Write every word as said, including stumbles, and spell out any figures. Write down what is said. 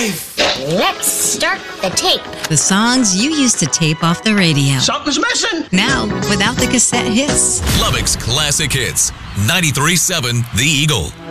life! Let's start the tape. The songs you used to tape off the radio. Something's missing! Now, without the cassette hits. Lubbock's Classic Hits. ninety-three point seven The Eagle.